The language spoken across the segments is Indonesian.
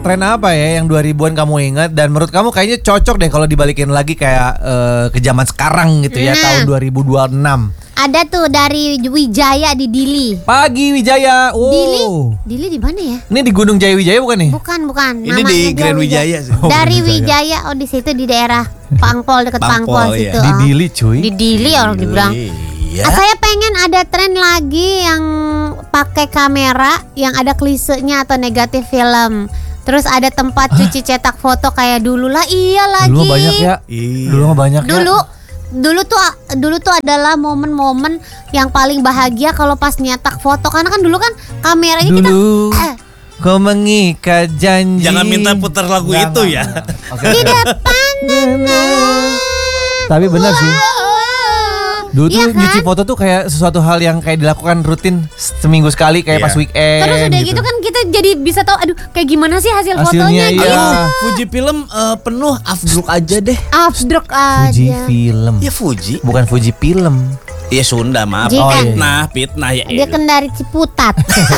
Tren apa ya yang 2000-an kamu ingat dan menurut kamu kayaknya cocok deh kalau dibalikin lagi kayak ke zaman sekarang gitu ya, tahun 2026. Ada tuh dari Wijaya di Dili. Pagi Wijaya. Oh. Dili di mana ya? Ini di Gunung Jaya Wijaya bukan nih? Bukan. Ini di Grand Wijaya sih. Dari Wijaya, di situ di daerah Pangpol, dekat Pangpol situ. Di Dili cuy. Di Dili orang dibilang. Iya. Saya pengen ada tren lagi yang pakai kamera yang ada klisenya atau negatif film. Terus ada tempat cuci cetak foto kayak dulu lah. Iya lagi. Dulu banyak ya. Iya. Dulu banyak ya. Dulu tuh adalah momen-momen yang paling bahagia kalau pas nyetak foto, karena kan dulu kan kameranya Dulu kita kau mengikat janji. Jangan minta putar lagu Nggak, itu nggak, ya. nggak. Oke. di depan. Tapi benar sih. Dulu tuh Iya kan? nyuci foto tuh kayak sesuatu hal yang kayak dilakukan rutin seminggu sekali kayak Iya. pas weekend. Terus udah gitu kan kita jadi bisa tahu aduh kayak gimana sih hasil Hasilnya, fotonya iya. gitu. Fuji film penuh afdruk aja deh. Afdruk Fuji aja. film. Ya Fuji. Bukan Fuji film. Ya Sunda maaf. Jikan. Oh, iya. Fitnah ya. Dia kan dari Ciputat.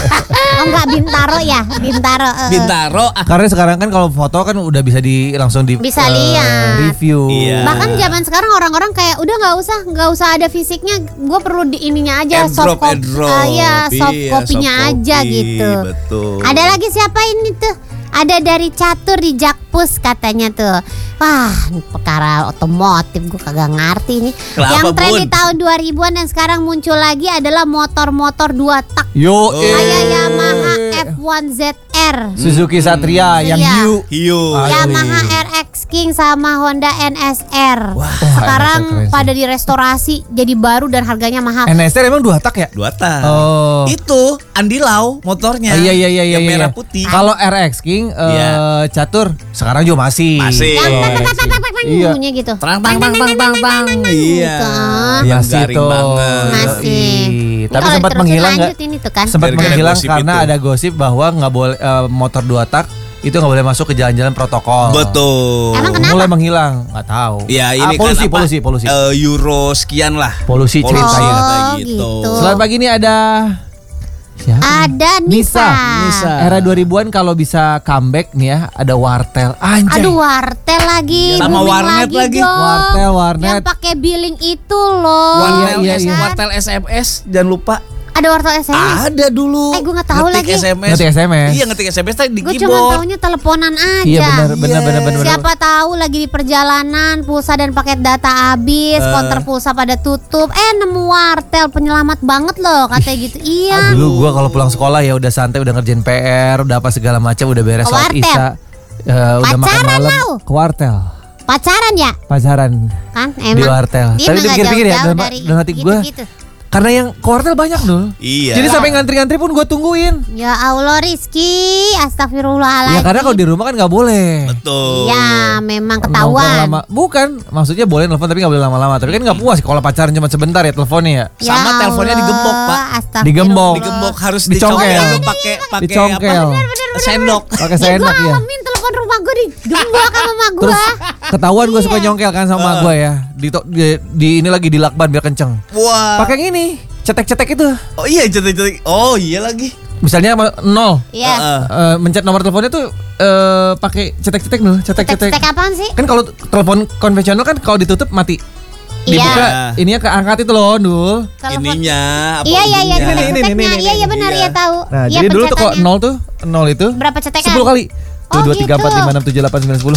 Oh enggak, Bintaro ya, Bintaro. Bintaro. Karena sekarang kan kalau foto kan udah bisa langsung di Bisa lihat. review. Iya. Bahkan zaman sekarang orang-orang kayak udah nggak usah ada fisiknya, gue perlu di ininya aja Airdrop, soft iya, kopinya soft aja copy, gitu. Betul. Ada lagi siapa ini tuh? Ada dari Catur di Jakpus katanya tuh. Wah, ini perkara otomotif gue kagak ngerti nih. Kenapa, Yang tren Bun? di tahun 2000-an dan sekarang muncul lagi adalah motor-motor 2 tak. Yo, Kayak Yamaha F1ZR, Suzuki Satria yang Iya. Hiu. Yamaha RX King sama Honda NSR. Sekarang NSR keren sih. pada direstorasi jadi baru dan harganya mahal. NSR emang 2 tak ya? 2 tak. Oh. Itu Andi Lau motornya. Iya. Yang merah iya. putih. Kalau RX King Iya. Catur sekarang juga masih. Masih. Yang Kalau tak RX King. Iya. bunyinya gitu. Tang tang tang tang tang tang. Iya. Gitu. Yang Masih garing tuh. banget. Masih. Iya. Ini Tapi kalau sempat diterusin menghilang lanjut ini tuh kan. Sempat Gara-gara menghilang gosip karena itu. ada gosip bahwa nggak boleh motor 2 tak itu nggak boleh masuk ke jalan-jalan protokol. Betul. Emang kenapa? Mulai menghilang, nggak tahu. Ya ini polusi, kan apa? polusi. Euro sekian lah. Polusi ceritanya. kata Oh, gitu. gitu. Selamat pagi ini ada siapa? Ada Nisa. Era 2000-an kalau bisa comeback nih ya, ada Wartel. Anjay. Aduh, wartel lagi. Sama booming warnet lagi. dong. Warnet. Yang pakai billing itu loh. Wartel, Iya, iya. Wartel SMS jangan lupa. Ada wartel SMS. Ada dulu. Gue nggak tahu Ngetik lagi. SMS. Ngetik SMS. Iya ngetik SMS tadi di Gue cuma keyboard. taunya teleponan aja. Iya benar. Siapa tahu lagi di perjalanan pulsa dan paket data habis, konter pulsa pada tutup. Nemu wartel, penyelamat banget loh katanya gitu. Iya. Dulu gua kalau pulang sekolah ya udah santai, udah ngerjain PR, udah apa segala macam, udah beres Ke sholat wartel. isya. Udah makan Pacaran malam lau. ke wartel. Pacaran ya? Pacaran Kan di emang. wartel. Dia Tapi mah nggak dipikir-pikir ya jauh-jauh dalam dari hati gua. gitu-gitu. Karena yang ke wartel banyak dulu. Iya. Jadi sampai ngantri-ngantri pun gue tungguin. Ya Allah Rizky, astagfirullahaladzim. Ya karena kalau di rumah kan nggak boleh. Betul. Ya memang Nongkrong ketahuan. lama. Bukan, maksudnya boleh nelfon tapi nggak boleh lama-lama. Tapi kan nggak puas kalau pacaran cuma sebentar ya teleponnya ya. Ya Sama teleponnya Allah, digembok, Pak. astagfirullah. Digembok. Digembok harus Dicongkel. dicongkel pakai Dicongkel. apa? Sendok. Pakai Gue sendok ya. alamin telepon rumah gue digembok sama mama gue. Terus ketahuan gue suka Iya. nyongkel kan sama gue ya. Di ini lagi di lakban biar kenceng. Wah. Pakai yang ini, cetek-cetek itu. Oh iya cetek-cetek. Oh iya lagi. Misalnya 0. Iya. Mencet nomor teleponnya tuh pakai cetek-cetek dulu, cetek-cetek. Cetek apaan sih? Kan kalau telepon konvensional kan kalau ditutup mati. Dibuka Iya. ininya keangkat itu loh, Dul. Telepon. Ininya apa? Iya ujungnya? cetek-ceteknya. Iya benar Iya. ya tahu. Nah, Iya, jadi dulu tuh kok pencetannya. 0 tuh, 0 itu Berapa cetekan? 10 kali. Tuh Oh, 2 3 4 gitu. 5 6 7 8 9 10.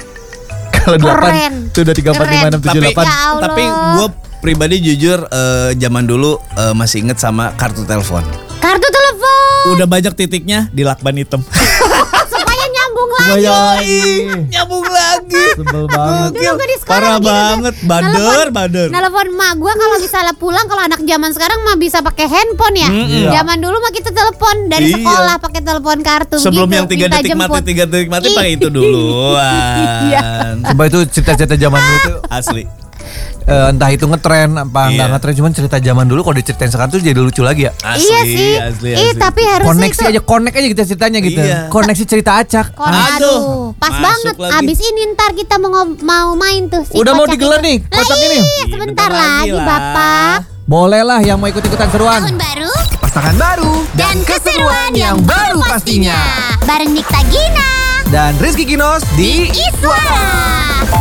Kalau 8 Keren. tuh 2 3 4 5 6 7 Tapi 8. Ya Allah. tapi gue pribadi jujur zaman dulu masih inget sama kartu telepon. Kartu telepon. Udah banyak titiknya di lakban hitam. Supaya nyambung lagi. Nyambung lagi. Sebel banget. Dulu gue di sekolah Parah gitu tuh. banget, bader. Nelfon emak gue kalau misalnya pulang, kalau anak zaman sekarang mah bisa pakai handphone ya. Iya. Zaman dulu mah kita telepon dari Iya. sekolah pakai telepon kartu Sebelum gitu, yang 3 minta detik jemput. mati, 3 detik mati pakai itu duluan. Iya. Coba itu cerita-cerita zaman dulu tuh Asli. entah itu ngetren apa enggak Iya. ngetren, cuman cerita zaman dulu kalau diceritain sekarang tuh jadi lucu lagi ya. Asli, Iya sih. asli. Tapi harusnya Koneksi itu aja, connect aja kita ceritanya gitu. Iya. Koneksi cerita acak. Aduh, Aduh, pas masuk banget. lagi. Abis ini ntar kita mau main tuh. Si Udah mau kocak digelar itu. nih, kocak Lah ini. Iya, sebentar Bentar lagi lagi lah. Bapak. Boleh lah yang mau ikut-ikutan seruan. Tahun baru Pasangan baru dan keseruan yang baru pastinya. Bareng Nikta Gina. dan Rizky Kinos di Iswara.